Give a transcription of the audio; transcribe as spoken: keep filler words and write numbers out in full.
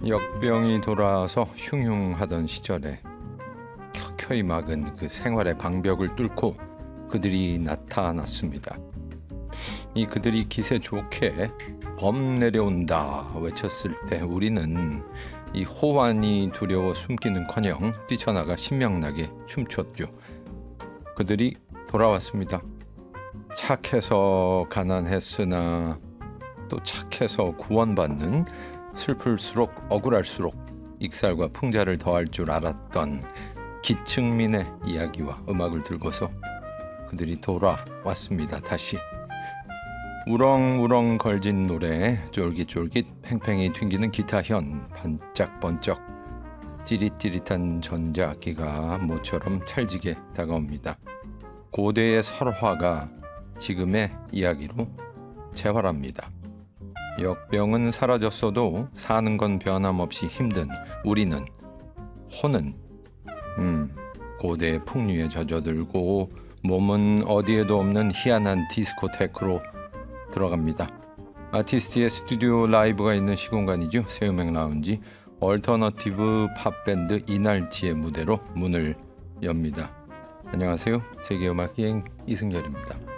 역병이 돌아와서 흉흉하던 시절에 켜켜이 막은 그 생활의 방벽을 뚫고 그들이 나타났습니다. 이 그들이 기세 좋게 범 내려온다 외쳤을 때 우리는 이 호환이 두려워 숨기는커녕 뛰쳐나가 신명나게 춤췄죠. 그들이 돌아왔습니다. 착해서 가난했으나 또 착해서 구원받는 슬플수록 억울할수록 익살과 풍자를 더할 줄 알았던 기층민의 이야기와 음악을 들고서 그들이 돌아왔습니다. 다시 우렁우렁 걸진 노래, 쫄깃쫄깃 팽팽히 튕기는 기타현, 반짝번쩍 찌릿찌릿한 전자악기가 모처럼 찰지게 다가옵니다. 고대의 설화가 지금의 이야기로 재활합니다. 역병은 사라졌어도 사는 건 변함없이 힘든 우리는, 호는 음, 고대의 풍류에 젖어들고 몸은 어디에도 없는 희한한 디스코테크로 들어갑니다. 아티스트의 스튜디오 라이브가 있는 시공간이죠. 새음악 라운지, 얼터너티브 팝밴드 이날치의 무대로 문을 엽니다. 안녕하세요. 세계음악여행 이승열입니다.